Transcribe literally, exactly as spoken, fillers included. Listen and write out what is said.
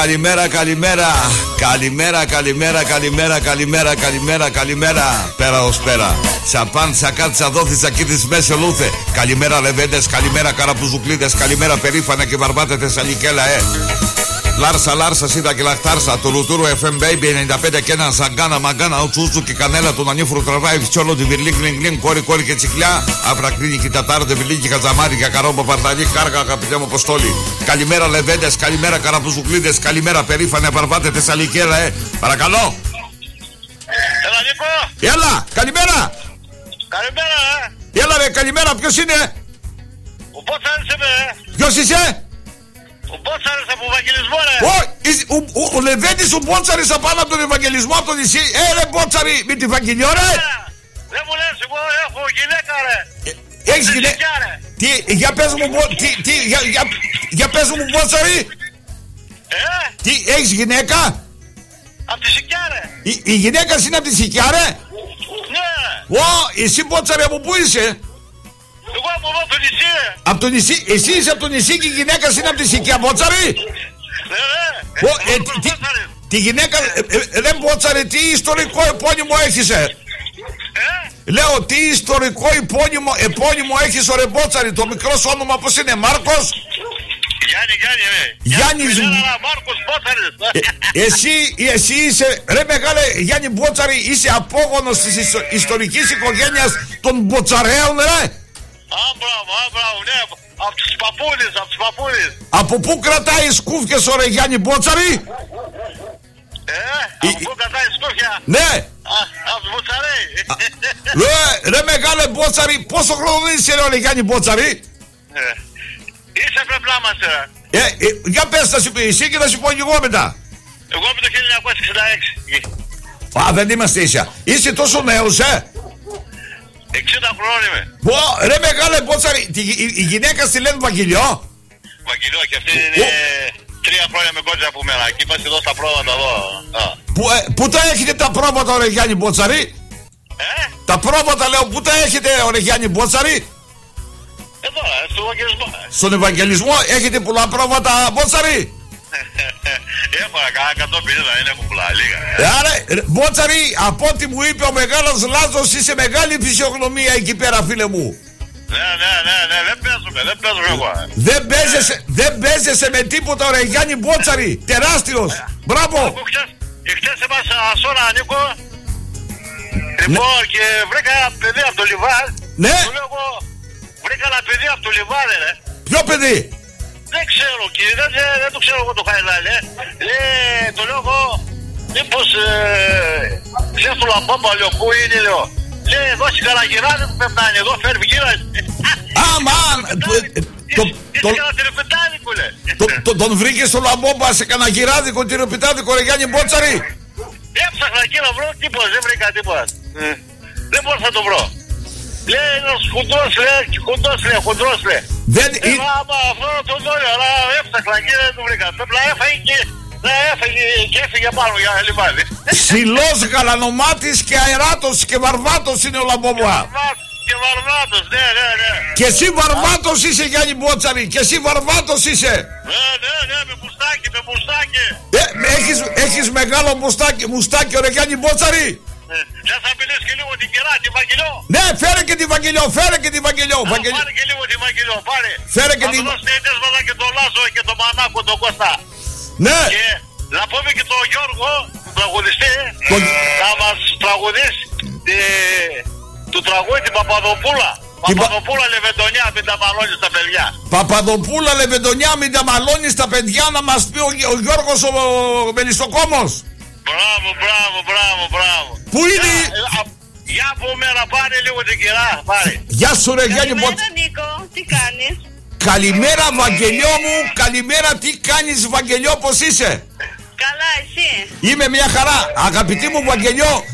Καλημέρα, καλημέρα. Καλημέρα, καλημέρα, καλημέρα, καλημέρα, καλημέρα, καλημέρα. Πέρα ως πέρα. Σαπάν, σακάτσα, δόθησα, κοίτης, μέσω λούθε. Καλημέρα, λεβέντες, καλημέρα, καραπουζουκλίδες. Καλημέρα, περήφανα και βαρβάτε Θεσσαλικέλα, ε. Λάρσα, Λάρσα, Σίδα και Λαχτάρσα. Το Λουτούρου εφ εμ Baby ενενήντα πέντε και ένα Ζαγκάνα, Μαγκάνα, Οτσούτσου και Κανέλα. Του Νανίφρου τραβάει Τσόλο, τη Βυρλίν, Γκλιν, Γκλιν, Κόρη, Κόρη και Τσικλιά. Αφρακτίνη και Τατάρο, τη Βυρλίν και Χατζαμάρι και Καρόμπο, Παρταλή, Κάργα, αγαπητέ μου Αποστόλη. Καλημέρα, λεβέντες, καλημέρα, καραπουζουκλίδες. Καλημέρα, περήφανα, βαρβάτε Θεσσαλικέλα, ε. Παρακαλώ. Έλα, Νίκο. Έλα, καλημέρα. Καλημέρα, ε. Έλα, ρε, καλημέρα, ποιος είναι? Ο Μπότσαρης είμαι, ε. Ποιος είσαι? Ο Μπότσαρης από Ευαγγελισμό, ρε. Ο, ο, ο, ο Λεβέντης ο Μπότσαρης απάνω από τον Ευαγγελισμό από το νησί. Ε, ρε Μπότσαρη, με τη Βαγγελιό, ρε. Δεν μου λες, εγώ έχω γυναίκα, ρε. Ε, έχεις γυναίκα? Τι, για πες μου, τι, τι, για, για, για πες μου Μπότσαρη. Ε, τι, έχεις γυναίκα? απ' τη Σικιά, ρε. Η, η γυναίκα είναι από τη Σικιά, ρε. Ναι. Ω, εσύ Μπότσαρη από πού είσαι? Εγώ από εδώ το νησί, ρε. Από το νησί, εσύ είσαι από το νησί και η γυναίκα είναι από τη Σικιά, Μπότσαρη. Ναι, ρε. Ω, ε, τι, τι, τη γυναίκα, ε, ε, ρε Μπότσαρη, τι ιστορικό επώνυμο έχεις, ε? Ε, Λέω, τι ιστορικό επώνυμο, επώνυμο έχεις, ο ρε Μπότσαρη? Το μικρό σου όνομα πώς είναι, Μάρκος? Γιάννη, Γιάννη, ρε. Γιάννης. Γιάννη, Μάρκος Μπότσαρης. Ε, εσύ, εσύ είσαι, ρε μεγάλε Γιάννη Μπότσαρη, είσαι απόγονος της ιστο, ιστορικής οικογένειας των Μποτσαρέων, ρε. Α, μπράβο, α, μπράβο, ναι. Απ' τους παππούλες, απ' τους παππούλες. Από πού κρατάει σκούφιες, ο ρε Γιάννη Μπότσαρη? Ε, από πού κρατάει σκούφια? Ναι. Α, απ' τους Μποτσαρέοι. Ρε, ρε μεγάλε Μπότσαρη, πόσο χρόνο είσαι, ρε, ρε Γιάννη Μπότσαρη? Ε, είσαι πρέπει να είμαστε, ρε. Ε, ε, για πες θα σου πει εσύ και θα σου πω και εγώ μετά. Εγώ είμαι το χίλια εννιακόσια εξήντα έξι. Α, δεν είμαστε ίσια. Είσαι τόσο νέος, ε. εξήντα χρόνων είμαι. Πω, ρε μεγάλε Μπότσαρη, τη, η, η γυναίκα στη λένε Βαγγελιό. Βαγγελιό, και αυτή είναι τρία χρόνια με κόντρα από μένα. Και είμαστε εδώ στα πρόβατα εδώ. Α. Πού, ε, πού τα έχετε τα πρόβατα, ρε Γιάννη Μπότσαρη? Ε, Τα πρόβατα λέω, πού τα έχετε, ρε Γιάννη Μπότσαρη? εδώ, ε, στο Ευαγγελισμό. Στον Ευαγγελισμό έχετε πολλά πρόβατα, Μπότσαρη? Έχω κανένα εκατόν πενήντα, δεν έχω πολλά, λίγα. Ε, άρα, ρε, Μπότσαρη, από ό,τι μου είπε ο μεγάλος Λάζος, είσαι μεγάλη φυσιογνωμία εκεί πέρα, φίλε μου. Ναι, ναι, ναι, ναι, δεν παίζουμε, δεν παίζουμε εγώ. Δεν παίζεσαι, δεν παίζεσαι με τίποτα, ρε Γιάννη Μπότσαρη. Τεράστιος. Μπράβο. Από χτες, χτες ήμασταν ασόνα, Νίκο. Λοιπόν, και βρήκα ένα παιδί από το Λιβάρ. Ναι. Του λέω εγώ, βρήκα ένα παιδί από το Λιβάρ, ρε. Ποιο παιδί? Δεν ξέρω, κύριε, δεν, δεν, δεν το ξέρω εγώ το Χαϊλάλη, ε. Λέει, το λέω εγώ, μήπως, ε, ξέρεις το Λαμπόμπα, λέω, πού είναι, λέω. Λέει, εδώ στην Καλαγυράδη που πρέπει να είναι, εδώ φέρει γύρω. Αμάν. Είσαι κανένα τυροπιτάδικο, λέει. Τον βρήκε στο Λαμπόμπα σε κανένα γυράδικο, τυροπιτάδικο, ρε Γιάννη Μπότσαρη? Έψαχνα εκεί να βρω τίποτα, δεν βρήκα τίποτα. Δεν μπορούσα να το βρω. Λέει, είναι ένας χοντρός, λέει, χοντρός, λέει, χοντρός, λέει. Δεν Ε, άμα αυτό τον δόλιο, αλλά έψαχνα και δεν το βρήκα. Πρέπει να έφαγε και, να έφαγε και έφυγε πάνω για λιμάνι. Ψηλός, γαλανομάτης και αεράτος και βαρβάτος είναι ο Λαμπόμπα. Και βαρβάτος, ναι, ναι, ναι. Και εσύ βαρβάτος είσαι, Γιάννη Μπότσαρη. Και εσύ βαρβάτος είσαι. Ναι, ναι, ναι, με μουστάκι, με μουστάκι. Ε, έχεις, έχεις μεγάλο μουστάκι, μουστάκι, ρε Γιάννη Μπότσαρη. Δεν θα μιλήσεις και λίγο την κερά, τη Βαγγελιό. Ναι, φέρε και τη Βαγγελιό, φέρε και τη Βαγγελιό. Α, Βαγγελιό. πάρε και λίγο τη Βαγγελιό, πάρε. Φέρε και θα τη... του δώσετε εντέσματα και τον Λάζο και τον Μανάκο, τον Κώστα. Ναι. Και να πούμε και τον Γιώργο, τον τραγουδιστή, Το... να μας τραγουδήσει ε, του τραγούδι την Παπαδοπούλα. Την Παπαδοπούλα πα... Λεβεντονιά, μην τα μαλώνεις τα παιδιά. Παπαδοπούλα Λεβεντονιά, μην τα μαλώνεις τα παιδιά, να μας πει ο, ο Γιώργος ο, ο Μελισσοκόμος. Μπράβο, μπράβο, μπράβο, μπράβο. Πού είναι? Για, για πούμε να πάρει λίγο την κυρά, πάρε. Γεια σου ρε Γιάννη Μπότσαρη. Καλημέρα Νίκο, τι κάνεις? Καλημέρα Βαγγελιό μου, καλημέρα, τι κάνεις Βαγγελιό, πως είσαι? Καλά, εσύ? Είμαι μια χαρά, αγαπητή μου Βαγγελιό.